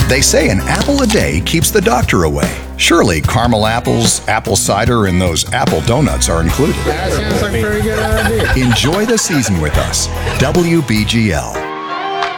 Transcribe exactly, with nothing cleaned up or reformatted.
They say an apple a day keeps the doctor away. Surely caramel apples, apple cider, and those apple donuts are included. That sounds like a pretty good idea. Enjoy the season with us. W B G L.